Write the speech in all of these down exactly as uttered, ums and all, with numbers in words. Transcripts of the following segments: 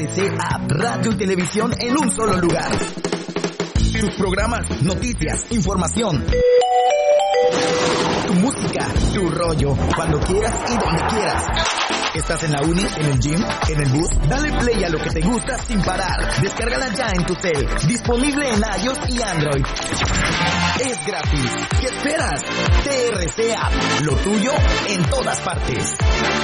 R C A, radio y televisión en un solo lugar. Tus programas, noticias, información. Tu música, tu rollo, cuando quieras y donde quieras. ¿Estás en la uni, en el gym, en el bus? Dale play a lo que te gusta sin parar. Descárgala ya en tu cel. Disponible en iOS y Android. Es gratis. ¿Qué esperas? T R C App. Lo tuyo en todas partes.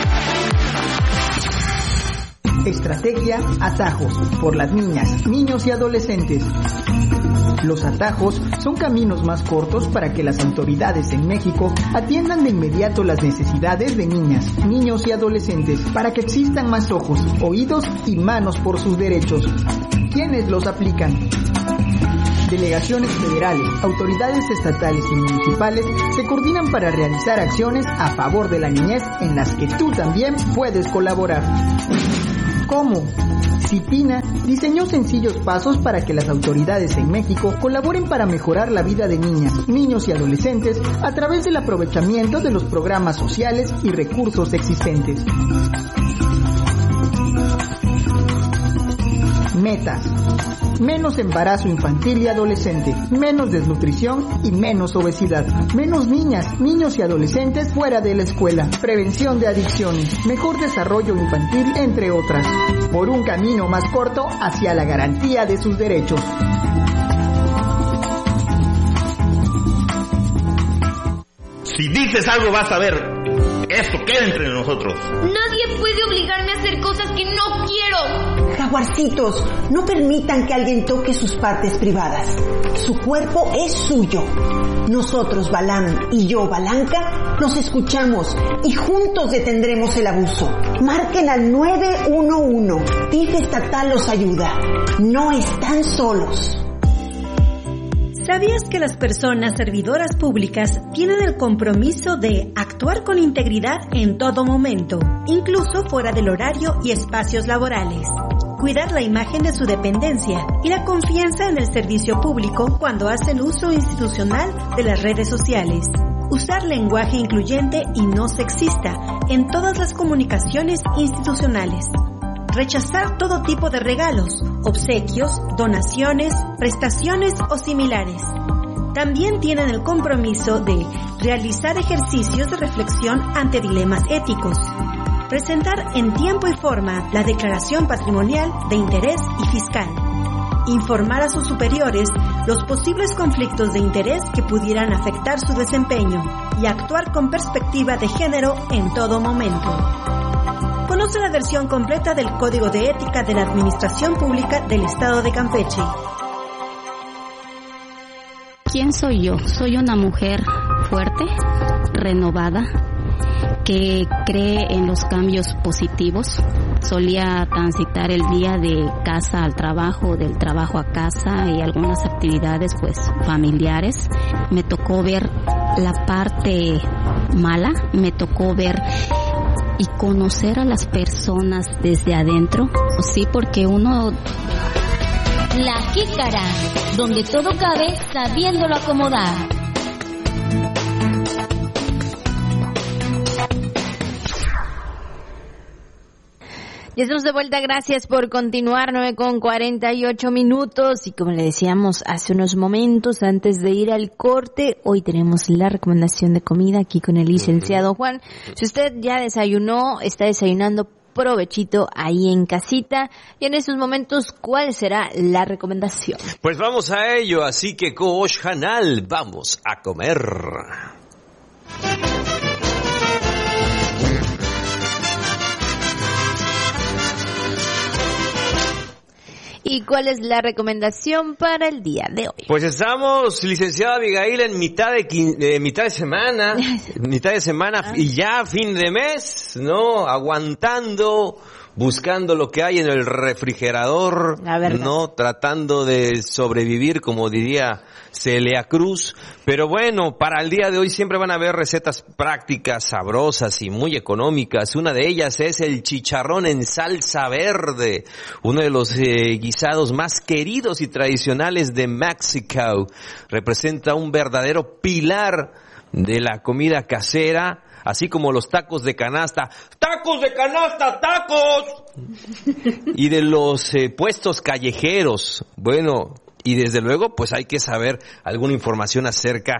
Estrategia Atajos, por las niñas, niños y adolescentes. Los atajos son caminos más cortos para que las autoridades en México atiendan de inmediato las necesidades de niñas, niños y adolescentes, para que existan más ojos, oídos y manos por sus derechos. ¿Quiénes los aplican? Delegaciones federales, autoridades estatales y municipales se coordinan para realizar acciones a favor de la niñez en las que tú también puedes colaborar. ¿Cómo? CIPINA diseñó sencillos pasos para que las autoridades en México colaboren para mejorar la vida de niñas, niños y adolescentes a través del aprovechamiento de los programas sociales y recursos existentes. Metas. Menos embarazo infantil y adolescente, menos desnutrición y menos obesidad, menos niñas, niños y adolescentes fuera de la escuela, prevención de adicciones, mejor desarrollo infantil, entre otras, por un camino más corto hacia la garantía de sus derechos. Si dices algo vas a ver, esto queda entre nosotros. Nadie puede obligarme a hacer cosas que no quiero. Jaguarcitos, no permitan que alguien toque sus partes privadas. Su cuerpo es suyo. Nosotros, Balam y yo, Balanca, nos escuchamos y juntos detendremos el abuso. Marquen al nueve uno uno. D I F estatal los ayuda. No están solos. ¿Sabías que las personas servidoras públicas tienen el compromiso de actuar con integridad en todo momento, incluso fuera del horario y espacios laborales? Cuidar la imagen de su dependencia y la confianza en el servicio público cuando hacen uso institucional de las redes sociales. Usar lenguaje incluyente y no sexista en todas las comunicaciones institucionales. Rechazar todo tipo de regalos, obsequios, donaciones, prestaciones o similares. También tienen el compromiso de realizar ejercicios de reflexión ante dilemas éticos. Presentar en tiempo y forma la declaración patrimonial de interés y fiscal. Informar a sus superiores los posibles conflictos de interés que pudieran afectar su desempeño y actuar con perspectiva de género en todo momento. Conoce la versión completa del Código de Ética de la Administración Pública del Estado de Campeche. ¿Quién soy yo? Soy una mujer fuerte, renovada, que cree en los cambios positivos. Solía transitar el día de casa al trabajo, del trabajo a casa y algunas actividades pues familiares. Me tocó ver la parte mala, me tocó ver y conocer a las personas desde adentro, sí, porque uno... La Jícara, donde todo cabe sabiéndolo acomodar. Ya estamos de vuelta, gracias por continuar, nueve con cuarenta y ocho minutos, y como le decíamos hace unos momentos antes de ir al corte, hoy tenemos la recomendación de comida aquí con el licenciado Juan. Si usted ya desayunó, está desayunando, provechito ahí en casita, y en estos momentos, ¿cuál será la recomendación? Pues vamos a ello, así que Koosh Hanal, vamos a comer. ¿Y cuál es la recomendación para el día de hoy? Pues estamos, licenciada Abigail, en mitad de quin- eh, mitad de semana, mitad de semana ah. y ya fin de mes, ¿no? Aguantando, buscando lo que hay en el refrigerador, ¿no? Tratando de sobrevivir, como diría Celia Cruz. Pero bueno, para el día de hoy siempre van a haber recetas prácticas, sabrosas y muy económicas. Una de ellas es el chicharrón en salsa verde, uno de los eh, guisados más queridos y tradicionales de México. Representa un verdadero pilar de la comida casera, así como los tacos de canasta. ¡Tacos de canasta, tacos! Y de los eh, puestos callejeros. Bueno, y desde luego, pues hay que saber alguna información acerca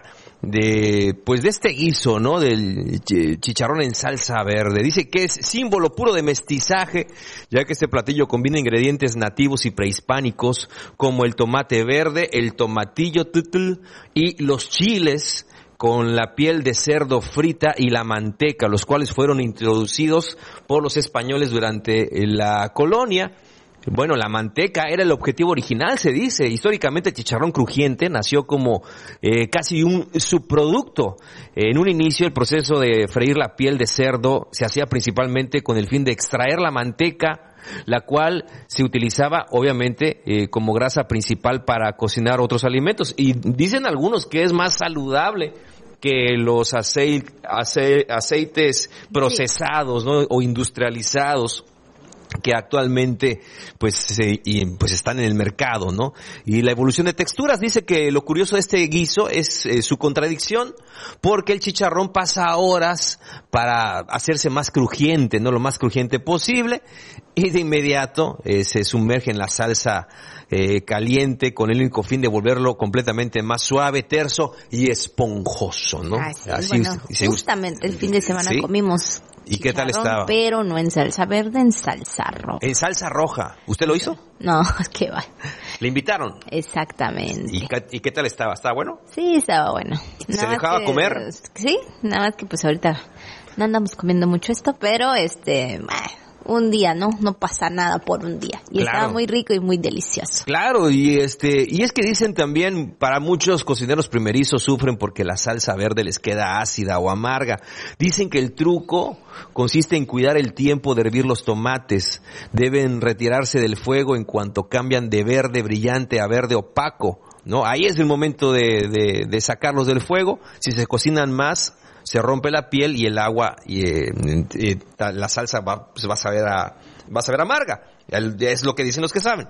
de, pues de este guiso, ¿no? Del chicharrón en salsa verde. Dice que es símbolo puro de mestizaje, ya que este platillo combina ingredientes nativos y prehispánicos, como el tomate verde, el tomatillo tutl y los chiles, con la piel de cerdo frita y la manteca, los cuales fueron introducidos por los españoles durante la colonia. Bueno, la manteca era el objetivo original, se dice. Históricamente el chicharrón crujiente nació como eh, casi un subproducto. En un inicio el proceso de freír la piel de cerdo se hacía principalmente con el fin de extraer la manteca, la cual se utilizaba obviamente eh, como grasa principal para cocinar otros alimentos. Y dicen algunos que es más saludable que los acei- ace- aceites procesados, ¿no? O industrializados que actualmente pues se, y, pues están en el mercado, ¿no? Y la evolución de texturas, dice que lo curioso de este guiso es eh, su contradicción, porque el chicharrón pasa horas para hacerse más crujiente, ¿no? Lo más crujiente posible, y de inmediato eh, se sumerge en la salsa eh, caliente con el único fin de volverlo completamente más suave, terso y esponjoso, ¿no? Así, Así bueno, se, justamente el fin de semana ¿sí? comimos ¿Y qué tal estaba? Pero no en salsa verde, en salsa roja. En salsa roja. ¿Usted lo hizo? No, qué va. ¿Le invitaron? Exactamente. ¿Y qué, y qué tal estaba? ¿Estaba bueno? Sí, estaba bueno. ¿Se Nada dejaba que, comer? Sí, nada más que pues ahorita no andamos comiendo mucho esto, pero este... un día, ¿no? No pasa nada por un día. Y claro. Estaba muy rico y muy delicioso. Claro, y este, y es que dicen también, para muchos cocineros primerizos sufren porque la salsa verde les queda ácida o amarga. Dicen que el truco consiste en cuidar el tiempo de hervir los tomates. Deben retirarse del fuego en cuanto cambian de verde brillante a verde opaco, ¿no? Ahí es el momento de, de, de sacarlos del fuego. Si se cocinan más, se rompe la piel y el agua y eh, eh, la salsa va, pues va a saber a, va a saber amarga. Es lo que dicen los que saben.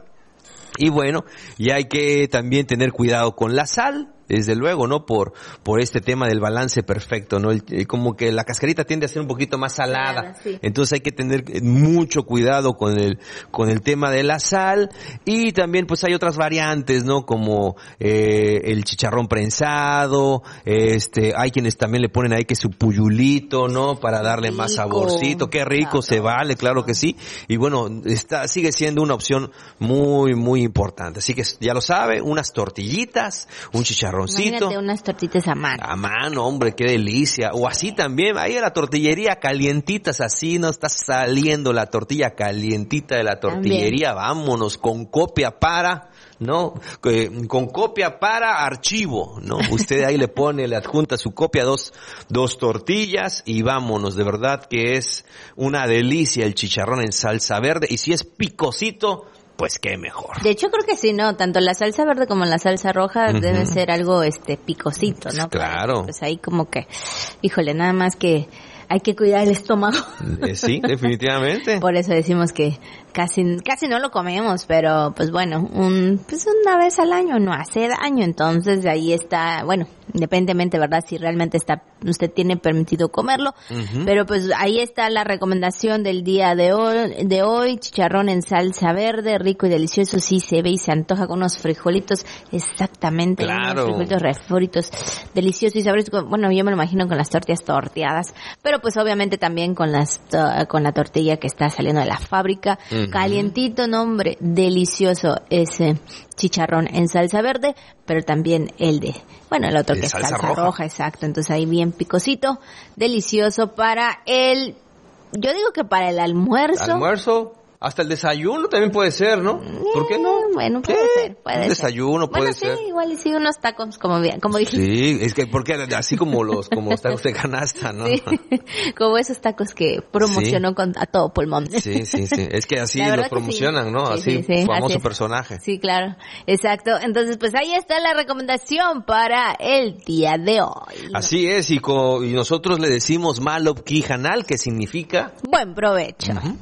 Y bueno, y hay que también tener cuidado con la sal, desde luego, ¿no? Por por este tema del balance perfecto, ¿no? El, como que la cascarita tiende a ser un poquito más salada. Claro, sí. Entonces hay que tener mucho cuidado con el con el tema de la sal. Y también pues hay otras variantes, ¿no? Como eh, el chicharrón prensado, este, hay quienes también le ponen ahí que su puyulito, ¿no? Para darle rico. Más saborcito. Qué rico, claro. Se vale, claro que sí. Y bueno, está sigue siendo una opción muy, muy importante. Así que ya lo sabe, unas tortillitas, un chicharrón. Imagínate unas tortitas a mano. A mano, hombre, qué delicia. O así también, ahí en la tortillería, calientitas así, no está saliendo la tortilla calientita de la tortillería. También. Vámonos, con copia para, ¿no? Con copia para archivo, ¿no? Usted ahí le pone, le adjunta su copia, dos, dos tortillas y vámonos. De verdad que es una delicia el chicharrón en salsa verde. Y si es picosito, pues qué mejor. De hecho creo que sí, ¿no? Tanto la salsa verde como la salsa roja uh-huh. debe ser algo este picosito, ¿no? Claro. Pues ahí como que, híjole, nada más que hay que cuidar el estómago. Eh, sí, definitivamente. Por eso decimos que casi casi no lo comemos, pero pues bueno, un pues una vez al año no hace daño, entonces ahí está, bueno, independientemente, ¿verdad? Si realmente está usted tiene permitido comerlo, uh-huh. pero pues ahí está la recomendación del día de hoy, de hoy, chicharrón en salsa verde, rico y delicioso, sí se ve y se antoja con unos frijolitos, exactamente, claro. unos frijolitos refritos, deliciosos y sabrosos, bueno, yo me lo imagino con las tortillas torteadas, pero pues obviamente también con las con la tortilla que está saliendo de la fábrica, uh-huh. calientito, no hombre, delicioso ese chicharrón en salsa verde, pero también el de, bueno, el otro que es salsa, salsa roja. roja, exacto, entonces ahí bien picosito, delicioso para el, yo digo que para el almuerzo. Almuerzo, hasta el desayuno también puede ser, ¿no? ¿Por qué no? Bueno, puede ¿Qué? ser, puede Un ser. desayuno puede bueno, ser. Sí, igual y sí, unos tacos, como bien, como dijiste. Sí, es que porque así como los, como los tacos de canasta, ¿no? Sí, como esos tacos que promocionó sí. con, a todo pulmón. Sí, sí, sí, es que así los promocionan, sí. ¿no? Sí, así, sí, sí, famoso así personaje. Sí, claro, exacto. Entonces, pues ahí está la recomendación para el día de hoy. Así es, y, co, y nosotros le decimos Malop Kijanal, que significa... Buen provecho. Uh-huh.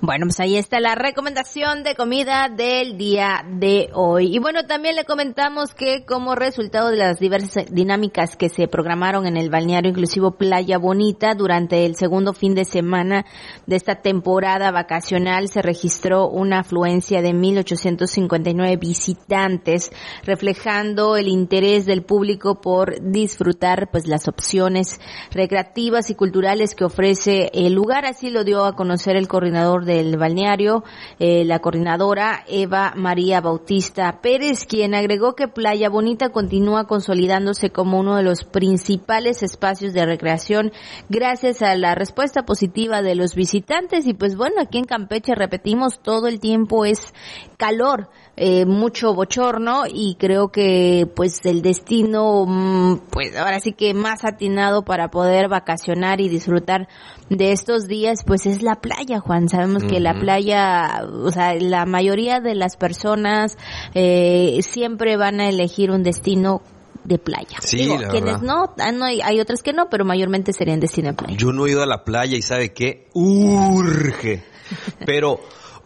Bueno, pues ahí está la recomendación de comida del día de hoy. Y bueno, también le comentamos que como resultado de las diversas dinámicas que se programaron en el balneario inclusivo Playa Bonita durante el segundo fin de semana de esta temporada vacacional, se registró una afluencia de mil ochocientos cincuenta y nueve visitantes, reflejando el interés del público por disfrutar pues las opciones recreativas y culturales que ofrece el lugar. Así lo dio a conocer el coordinador de el balneario, eh, la coordinadora Eva María Bautista Pérez, quien agregó que Playa Bonita continúa consolidándose como uno de los principales espacios de recreación gracias a la respuesta positiva de los visitantes. Y pues bueno, aquí en Campeche, repetimos, todo el tiempo es calor, eh, mucho bochorno, y creo que pues el destino pues ahora sí que más atinado para poder vacacionar y disfrutar de estos días pues es la playa, Juan. Sabemos que la playa, o sea, la mayoría de las personas eh, siempre van a elegir un destino de playa. Sí, Digo, la quienes verdad. no, no hay, hay otras que no, pero mayormente serían destino de playa. Yo no he ido a la playa y ¿sabe qué? Urge, pero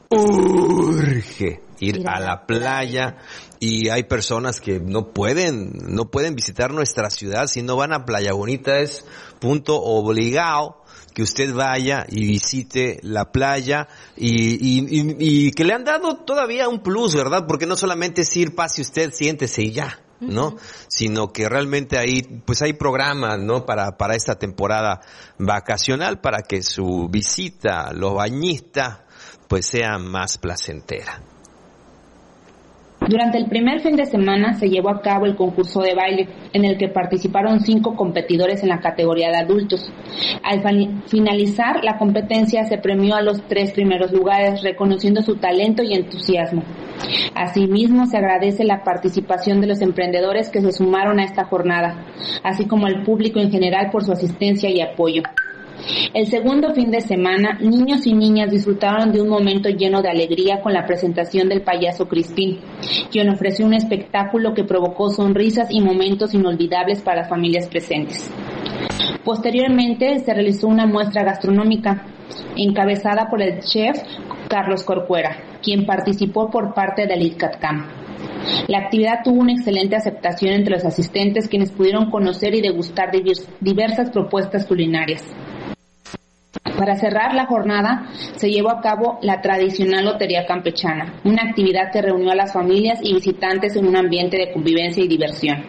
urge ir, ir a, a la playa. Y hay personas que no pueden, no pueden visitar nuestra ciudad si no van a Playa Bonita. Es punto obligado que usted vaya y visite la playa y, y, y, y que le han dado todavía un plus, ¿verdad? Porque no solamente es ir, pase usted, siéntese y ya, ¿no? Uh-huh. Sino que realmente ahí, pues hay programas, ¿no? Para, para esta temporada vacacional, para que su visita, los bañistas, pues sea más placentera. Durante el primer fin de semana se llevó a cabo el concurso de baile, en el que participaron cinco competidores en la categoría de adultos. Al finalizar la competencia se premió a los tres primeros lugares, reconociendo su talento y entusiasmo. Asimismo, se agradece la participación de los emprendedores que se sumaron a esta jornada, así como al público en general por su asistencia y apoyo. El segundo fin de semana, niños y niñas disfrutaron de un momento lleno de alegría con la presentación del payaso Crispín, quien ofreció un espectáculo que provocó sonrisas y momentos inolvidables para las familias presentes. Posteriormente, se realizó una muestra gastronómica, encabezada por el chef Carlos Corcuera, quien participó por parte del ITCATCAM. La actividad tuvo una excelente aceptación entre los asistentes, quienes pudieron conocer y degustar diversas propuestas culinarias. Para cerrar la jornada, se llevó a cabo la tradicional Lotería Campechana, una actividad que reunió a las familias y visitantes en un ambiente de convivencia y diversión.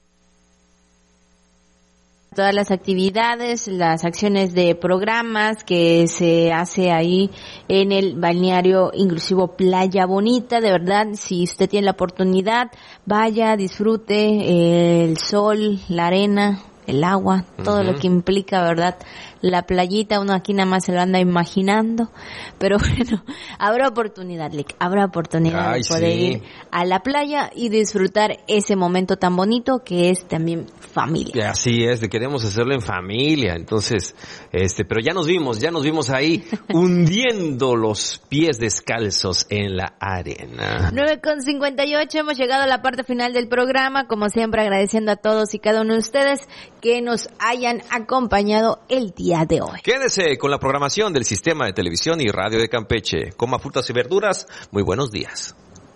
Todas las actividades, las acciones de programas que se hace ahí en el balneario inclusivo Playa Bonita. De verdad, si usted tiene la oportunidad, vaya, disfrute el sol, la arena, el agua, todo uh-huh. lo que implica, ¿verdad? La playita, uno aquí nada más se lo anda imaginando, pero bueno, habrá oportunidad, Lick, habrá oportunidad Ay, de poder sí. ir a la playa y disfrutar ese momento tan bonito que es también familia. Así es, queremos hacerlo en familia, entonces, este, pero ya nos vimos, ya nos vimos ahí hundiendo los pies descalzos en la arena. nueve con cincuenta y ocho, hemos llegado a la parte final del programa, como siempre agradeciendo a todos y cada uno de ustedes que nos hayan acompañado el día de hoy. Quédese con la programación del Sistema de Televisión y Radio de Campeche. Coma frutas y verduras. Muy buenos días.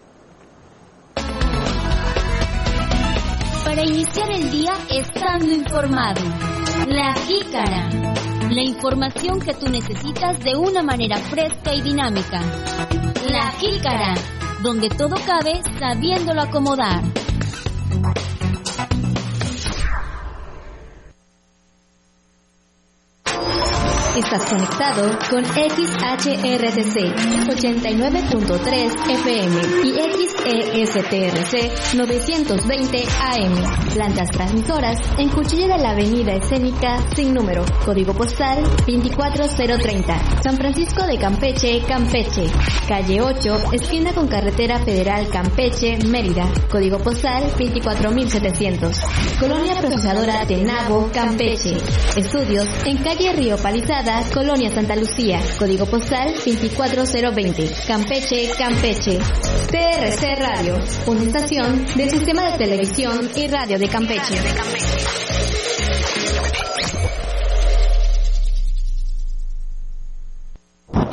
Para iniciar el día estando informado. La Jícara. La información que tú necesitas de una manera fresca y dinámica. La Jícara, donde todo cabe sabiéndolo acomodar. Estás conectado con X H R T C ochenta y nueve punto tres F M y X E S T R C novecientos veinte A M. Plantas transmisoras en Cuchilla de la Avenida Escénica sin número. Código postal veinticuatro cero treinta. San Francisco de Campeche, Campeche. Calle ocho, esquina con Carretera Federal Campeche, Mérida. Código postal veinticuatro mil setecientos. Colonia Procesadora de Nabo, Campeche. Estudios en calle Río Palizada, Colonia Santa Lucía, código postal veinticuatro cero veinte, Campeche, Campeche. T R C Radio, una estación del Sistema de Televisión y Radio de Campeche.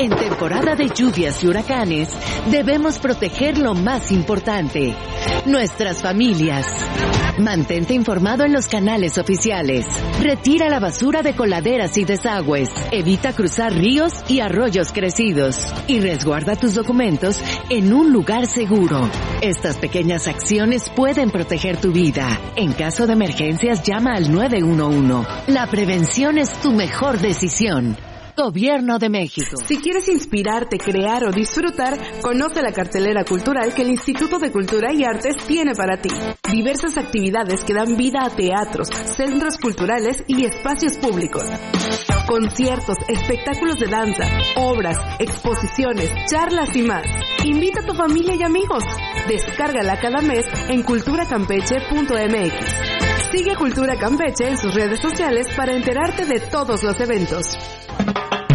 En temporada de lluvias y huracanes, debemos proteger lo más importante, nuestras familias. Mantente informado en los canales oficiales. Retira la basura de coladeras y desagües. Evita cruzar ríos y arroyos crecidos. Y resguarda tus documentos en un lugar seguro. Estas pequeñas acciones pueden proteger tu vida. En caso de emergencias, llama al nueve uno uno. La prevención es tu mejor decisión. Gobierno de México. Si quieres inspirarte, crear o disfrutar, conoce la cartelera cultural que el Instituto de Cultura y Artes tiene para ti. Diversas actividades que dan vida a teatros, centros culturales y espacios públicos. Conciertos, espectáculos de danza, obras, exposiciones, charlas y más. Invita a tu familia y amigos. Descárgala cada mes en cultura campeche punto m x. Sigue Cultura Campeche en sus redes sociales para enterarte de todos los eventos.